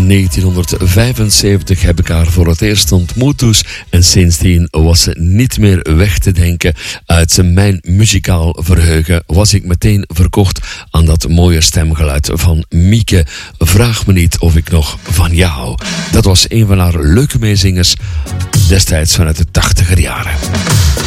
1975 heb ik haar voor het eerst ontmoet dus. En sindsdien was ze niet meer weg te denken. Uit mijn muzikaal verheugen was ik meteen verkocht aan dat mooie stemgeluid van Mieke. Vraag me niet of ik nog van jou hou. Dat was een van haar leuke meezingers destijds vanuit de 80er jaren.